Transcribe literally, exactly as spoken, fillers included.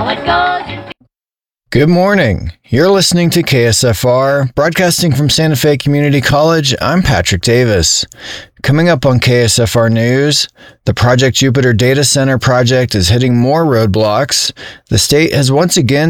how it goes. Good morning. You're listening to K S F R, broadcasting from Santa Fe Community College. I'm Patrick Davis. Coming up on K S F R News, the Project Jupiter Data Center project is hitting more roadblocks. The state has once again